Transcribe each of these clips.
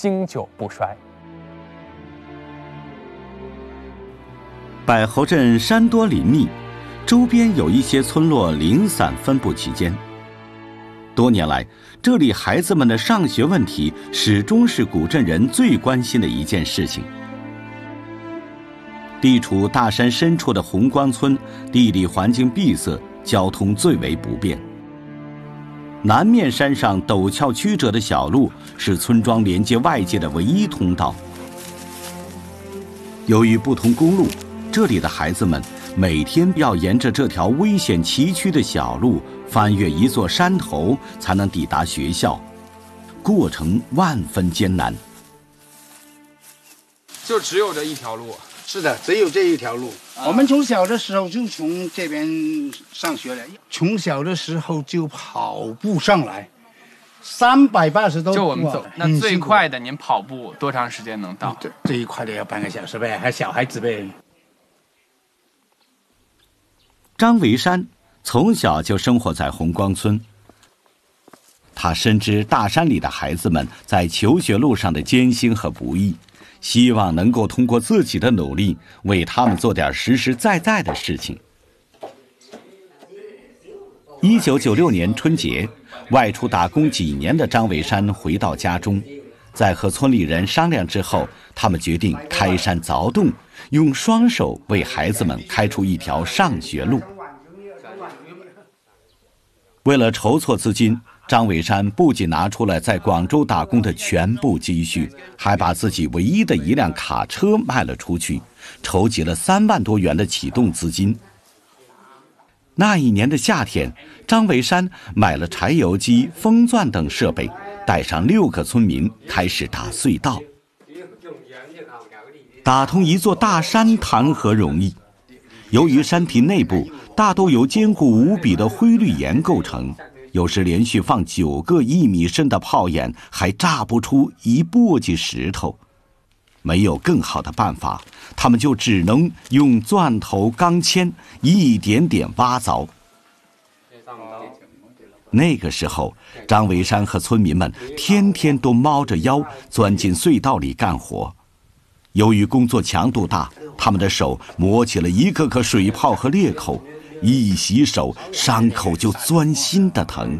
经久不衰。 柏侯镇山多林密，周边有一些村落零散分布其间。多年来，这里孩子们的上学问题始终是古镇人最关心的一件事情。地处大山深处的红光村，地理环境闭塞，交通最为不便。南面山上陡峭曲折的小路是村庄连接外界的唯一通道。由于不通公路，这里的孩子们每天要沿着这条危险崎岖的小路翻越一座山头，才能抵达学校，过程万分艰难。 就只有这一条路？ 是的，只有这一条路。我们从小的时候就从这边上学了，从小的时候就跑步上来，380多。 就我们走，那最快的您跑步多长时间能到？ 最快的要半个小时呗，还小孩子呗。 张维山从小就生活在红光村，他深知大山里的孩子们在求学路上的艰辛和不易，希望能够通过自己的努力为他们做点实实在在的事情。1996年春节，外出打工几年的张维山回到家中，在和村里人商量之后，他们决定开山凿洞，用双手为孩子们开出一条上学路。为了筹措资金，张维山不仅拿出了在广州打工的全部积蓄，还把自己唯一的一辆卡车卖了出去，筹集了3万多元的启动资金。那一年的夏天，张维山买了柴油机、风钻等设备，带上6个村民开始打隧道。打通一座大山谈何容易？由于山体内部大都由坚固无比的灰绿岩构成，有时连续放9个1米深的炮眼，还炸不出一簸箕石头。没有更好的办法，他们就只能用钻头、钢钎一点点挖凿。那个时候，张维山和村民们天天都猫着腰钻进隧道里干活。由于工作强度大，他们的手磨起了一个个水泡和裂口，一洗手，伤口就钻心的疼。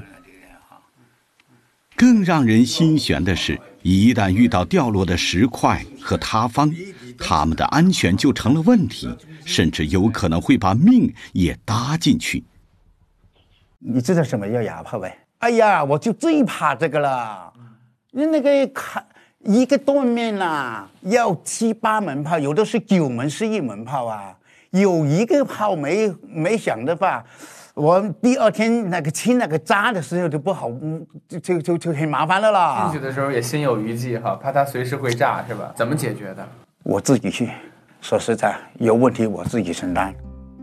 更让人心悬的是，一旦遇到掉落的石块和塌方，他们的安全就成了问题，甚至有可能会把命也搭进去。 你知道什么叫哑炮呗？哎呀，我就最怕这个了。那个一个断面啊，要7、8门炮，有的是9门11门炮啊。有一个炮没响的话，我第2天那个清那个渣的时候就不好，就很麻烦了啦。 进去的时候也心有余悸哈，怕它随时会炸是吧？怎么解决的？ 我自己去，说实在，有问题我自己承担。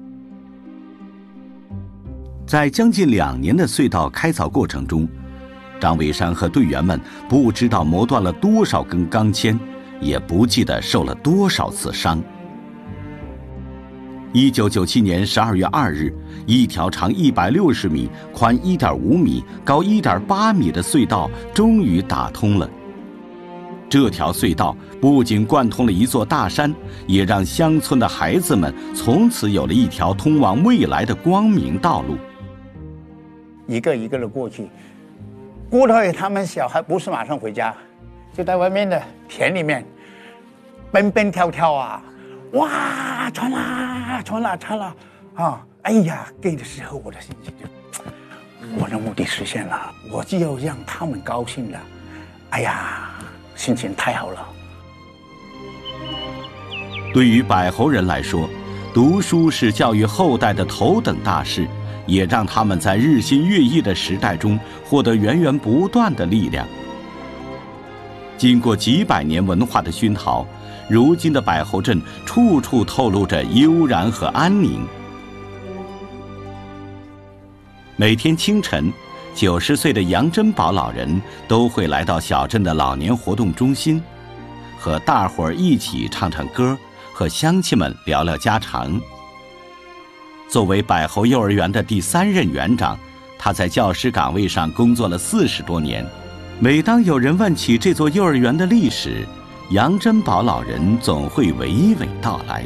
在将近2年的隧道开凿过程中，张维山和队员们不知道磨断了多少根钢钎，也不记得受了多少次伤。1997年12月2日，一条长160米、宽1.5米、高1.8米的隧道终于打通了。这条隧道不仅贯通了一座大山，也让乡村的孩子们从此有了一条通往未来的光明道路。 一个一个的过去，过了他们小孩不是马上回家，就在外面的田里面蹦蹦跳跳啊，哇，穿了啊！哎呀，给的时候我的心情就，我的目的实现了，我就要让他们高兴了，哎呀，心情太好了。 对于柏侯人来说，读书是教育后代的头等大事，也让他们在日新月异的时代中获得源源不断的力量。经过几百年文化的熏陶，如今的柏侯镇处处透露着悠然和安宁。每天清晨，90岁的杨珍宝老人都会来到小镇的老年活动中心，和大伙儿一起唱唱歌，和乡亲们聊聊家常。作为柏侯幼儿园的第3任园长，他在教师岗位上工作了40多年。 每当有人问起这座幼儿园的历史，杨珍宝老人总会娓娓道来。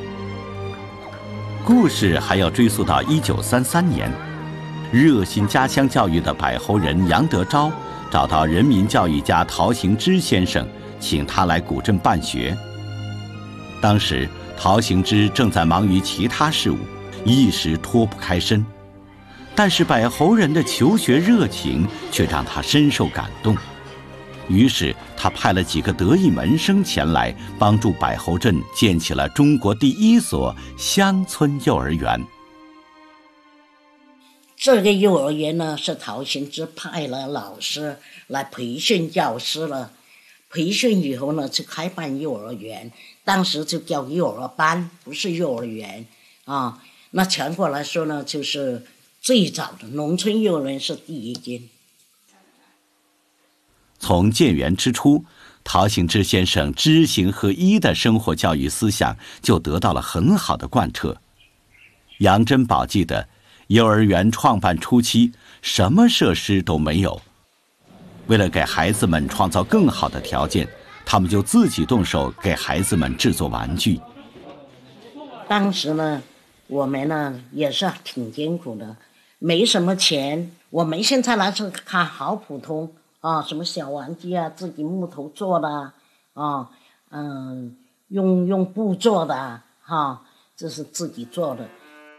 故事还要追溯到1933年，热心家乡教育的柏侯人杨德昭找到人民教育家陶行知先生，请他来古镇办学。当时陶行知正在忙于其他事务，一时脱不开身，但是柏侯人的求学热情却让他深受感动。于是他派了几个得意门生前来帮助柏侯镇建起了中国第一所乡村幼儿园。 这个幼儿园呢，是陶行知派了老师来培训教师了，培训以后呢就开办幼儿园，当时就叫幼儿班，不是幼儿园啊。那全国来说呢，就是最早的农村幼儿园是第一间。 从建园之初，陶行知先生知行合一的生活教育思想就得到了很好的贯彻。杨珍宝记得，幼儿园创办初期，什么设施都没有。为了给孩子们创造更好的条件，他们就自己动手给孩子们制作玩具。 当时呢，我们呢也是挺艰苦的，没什么钱。我们现在来说看好普通啊，什么小玩具啊，自己木头做的啊，用布做的哈，这是自己做的。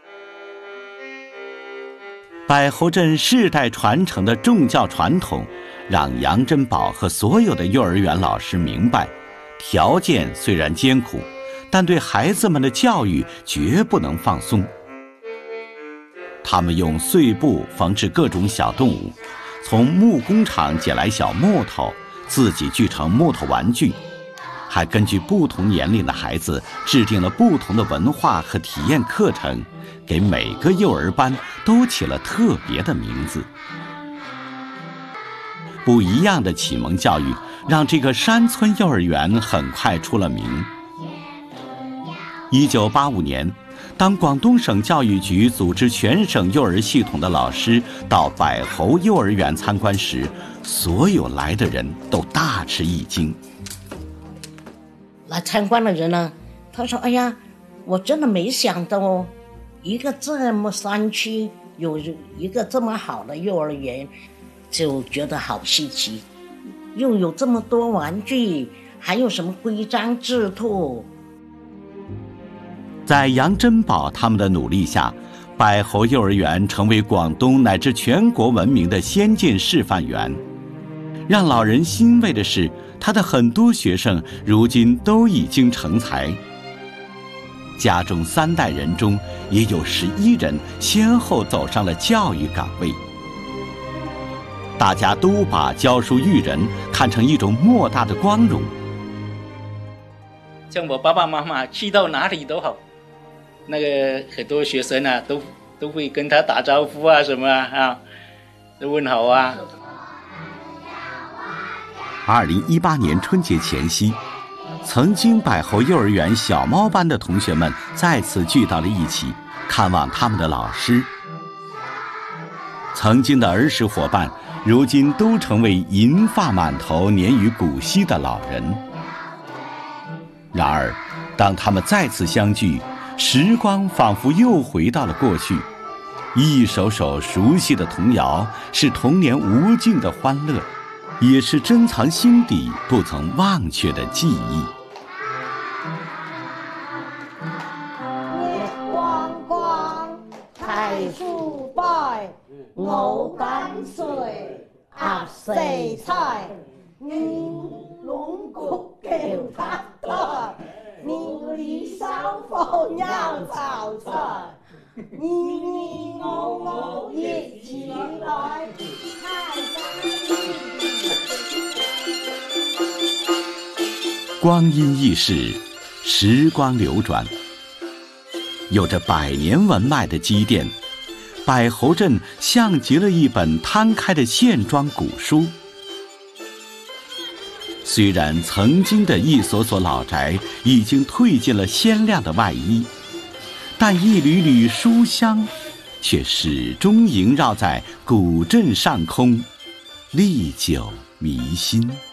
柏侯镇世代传承的重教传统，让杨珍宝和所有的幼儿园老师明白，条件虽然艰苦，但对孩子们的教育绝不能放松。他们用碎布缝制各种小动物，从木工厂捡来小木头，自己锯成木头玩具，还根据不同年龄的孩子制定了不同的文化和体验课程，给每个幼儿班都起了特别的名字。不一样的启蒙教育让这个山村幼儿园很快出了名。1985年，当广东省教育局组织全省幼儿系统的老师到柏侯幼儿园参观时，所有来的人都大吃一惊。 来参观的人呢，他说：“哎呀，我真的没想到哦，一个这么山区有一个这么好的幼儿园，就觉得好稀奇，又有这么多玩具，还有什么规章制度。” 在杨珍宝他们的努力下，柏侯幼儿园成为广东乃至全国闻名的先进示范园。让老人欣慰的是，他的很多学生如今都已经成才。家中3代人中，也有11人先后走上了教育岗位。大家都把教书育人看成一种莫大的光荣。 像我爸爸妈妈去到哪里都好，那个很多学生啊，都会跟他打招呼啊，什么啊，都问好啊。 2018年春节前夕，曾经柏侯幼儿园小猫班的同学们再次聚到了一起，看望他们的老师。曾经的儿时伙伴，如今都成为银发满头、年逾古稀的老人。然而，当他们再次相聚，时光仿佛又回到了过去，一首首熟悉的童谣，是童年无尽的欢乐，也是珍藏心底不曾忘却的记忆。 月光光，太父拜，我敢睡鸭四菜，你龙骨叫他多，你里烧火要炒菜，你我一起来， 光阴易逝，时光流转，有着100年文脉的积淀，柏侯镇像极了一本摊开的线装古书。虽然曾经的一所所老宅已经褪尽了鲜亮的外衣，但一缕缕书香却始终萦绕在古镇上空，历久迷心。